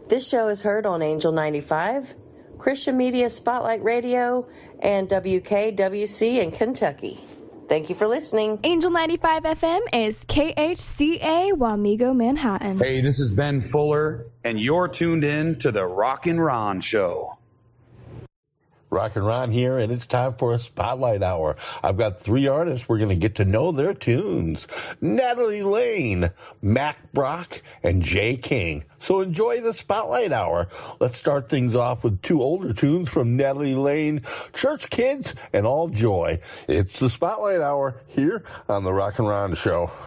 This show is heard on Angel 95, Christian Media Spotlight Radio, and WKWC in Kentucky. Thank you for listening. Angel 95 FM is KHCA Wamego, Manhattan. Hey, this is Ben Fuller, and you're tuned in to the Rock and Ron Show. Rock and Ron here, and it's time for a Spotlight Hour. I've got 3 artists. We're going to get to know their tunes. Natalie Lane, Mac Brock, and Jay King. So enjoy the Spotlight Hour. Let's start things off with 2 older tunes from Natalie Lane, Church Kids, and All Joy. It's the Spotlight Hour here on the Rock and Ron Show.